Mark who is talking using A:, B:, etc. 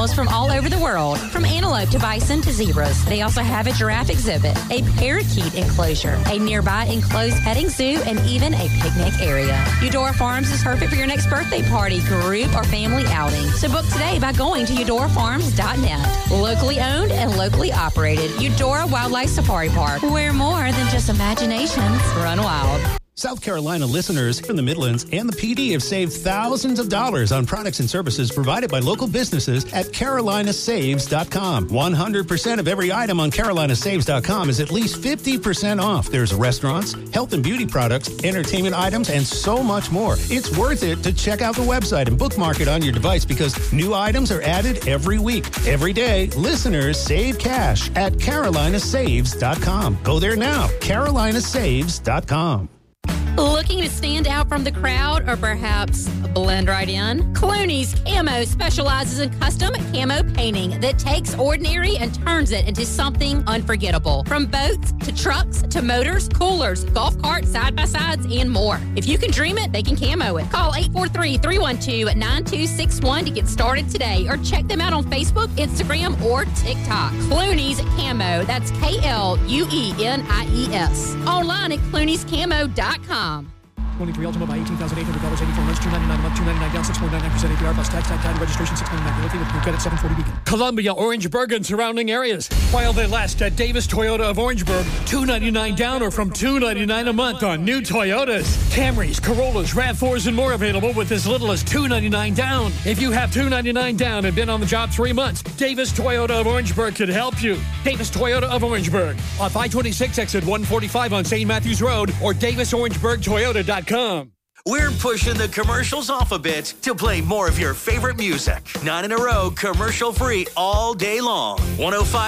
A: animals from all over the world, from antelope to bison to zebras. They also have a giraffe exhibit, a parakeet enclosure, a nearby enclosed petting zoo, and even a picnic area. Eudora Farms is perfect for your next birthday party, group, or family outing. So book today by going to eudorafarms.net. Locally owned and locally operated. Eudora Wildlife Safari Park, where more than just imaginations run wild.
B: South Carolina listeners from the Midlands and the PD have saved thousands of dollars on products and services provided by local businesses at carolinasaves.com. 100% of every item on carolinasaves.com is at least 50% off. There's restaurants, health and beauty products, entertainment items, and so much more. It's worth it to check out the website and bookmark it on your device because new items are added every week. Every day, listeners save cash at carolinasaves.com. Go there now, carolinasaves.com.
A: Looking to stand out from the crowd or perhaps blend right in? Clooney's Camo specializes in custom camo painting that takes ordinary and turns it into something unforgettable. From boats to trucks to motors, coolers, golf carts, side-by-sides, and more. If you can dream it, they can camo it. Call 843-312-9261 to get started today or check them out on Facebook, Instagram, or TikTok. Clooney's Camo. That's K-L-U-E-N-I-E-S. Online at clooney'scamo.com.
C: 23 Ultima by $18,800, 84 months, $299 a month, $299 down, 6.99% APR plus tax, title, registration, $699. Realty with credit, 740 Beacon.
D: Columbia, Orangeburg, and surrounding areas. While they last at Davis Toyota of Orangeburg, $299 down or from $299 a month on new Toyotas. Camrys, Corollas, RAV4s, and more available with as little as $299 down. If you have $299 down and been on the job 3 months, Davis Toyota of Orangeburg could help you. Davis Toyota of Orangeburg. Off I-26 exit 145 on St. Matthews Road or DavisOrangeburgToyota.com.
E: We're pushing the commercials off a bit to play more of your favorite music. 9 in a row, commercial free all day long. 105